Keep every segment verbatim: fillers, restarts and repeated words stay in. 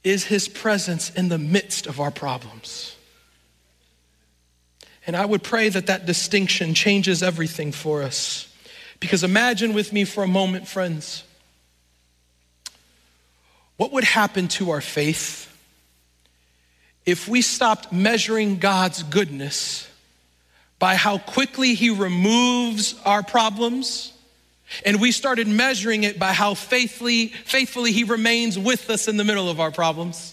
is his presence in the midst of our problems. And I would pray that that distinction changes everything for us. Because imagine with me for a moment, friends, what would happen to our faith if we stopped measuring God's goodness by how quickly he removes our problems, and we started measuring it by how faithfully, faithfully he remains with us in the middle of our problems?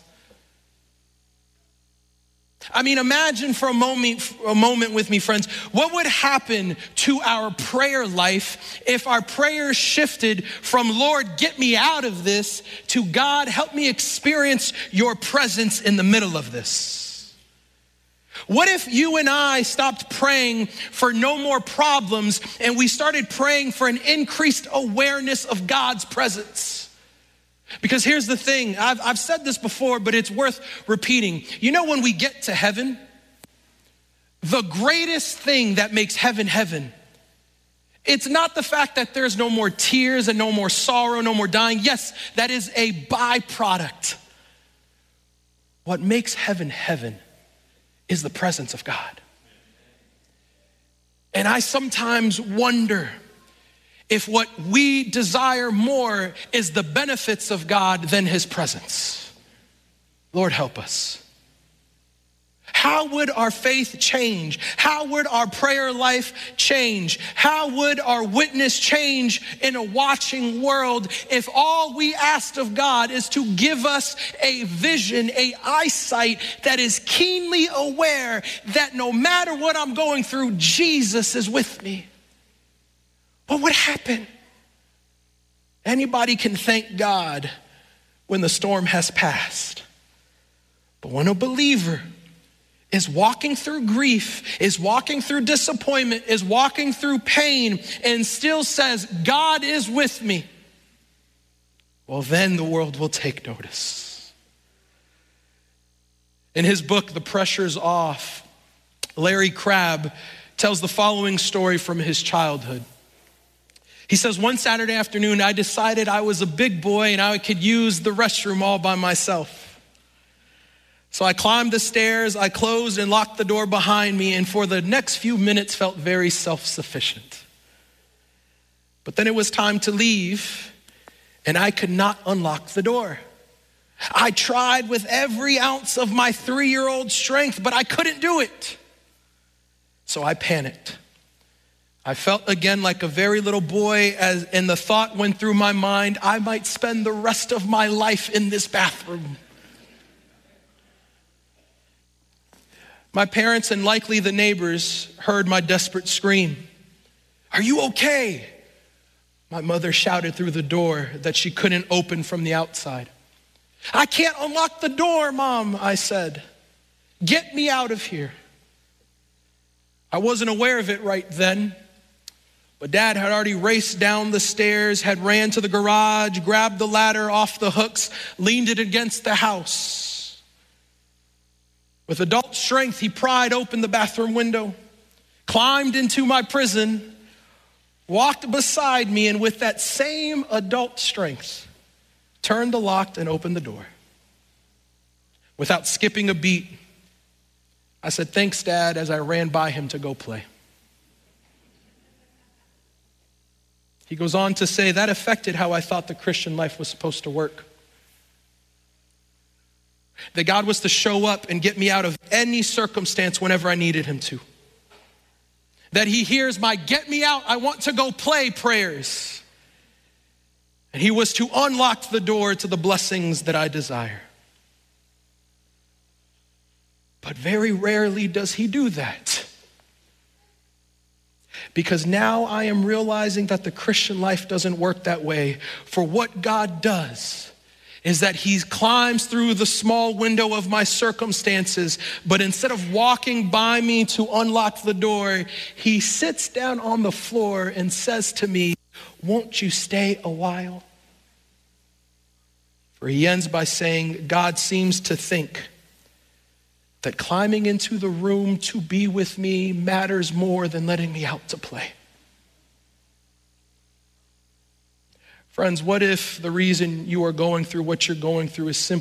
I mean, imagine for a moment, a moment with me, friends, what would happen to our prayer life if our prayers shifted from, Lord, get me out of this, to God, help me experience your presence in the middle of this? What if you and I stopped praying for no more problems and we started praying for an increased awareness of God's presence? Because here's the thing, I've, I've said this before, but it's worth repeating. You know, when we get to heaven, the greatest thing that makes heaven heaven, it's not the fact that there's no more tears and no more sorrow, no more dying. Yes, that is a byproduct. What makes heaven heaven is the presence of God. And I sometimes wonder if what we desire more is the benefits of God than his presence. Lord, help us. How would our faith change? How would our prayer life change? How would our witness change in a watching world if all we asked of God is to give us a vision, a eyesight that is keenly aware that no matter what I'm going through, Jesus is with me? What would happen? Anybody can thank God when the storm has passed. But when a believer is walking through grief, is walking through disappointment, is walking through pain, and still says, God is with me, well, then the world will take notice. In his book, The Pressure's Off, Larry Crabb tells the following story from his childhood. He says, one Saturday afternoon, I decided I was a big boy and I could use the restroom all by myself. So I climbed the stairs, I closed and locked the door behind me, and for the next few minutes felt very self-sufficient. But then it was time to leave, and I could not unlock the door. I tried with every ounce of my three-year-old strength, but I couldn't do it. So I panicked. I felt again like a very little boy, as, and the thought went through my mind, I might spend the rest of my life in this bathroom. My parents and likely the neighbors heard my desperate scream. Are you okay? My mother shouted through the door that she couldn't open from the outside. I can't unlock the door, Mom, I said. Get me out of here. I wasn't aware of it right then. But Dad had already raced down the stairs, had ran to the garage, grabbed the ladder off the hooks, leaned it against the house. With adult strength, he pried open the bathroom window, climbed into my prison, walked beside me, and with that same adult strength, turned the lock and opened the door. Without skipping a beat, I said, thanks, Dad, as I ran by him to go play. He goes on to say, that affected how I thought the Christian life was supposed to work. That God was to show up and get me out of any circumstance whenever I needed him to. That he hears my get me out, I want to go play prayers. And he was to unlock the door to the blessings that I desire. But very rarely does he do that. Because now I am realizing that the Christian life doesn't work that way. For what God does is that he climbs through the small window of my circumstances, but instead of walking by me to unlock the door, he sits down on the floor and says to me, won't you stay a while? For he ends by saying, God seems to think that climbing into the room to be with me matters more than letting me out to play. Friends, what if the reason you are going through what you're going through is simply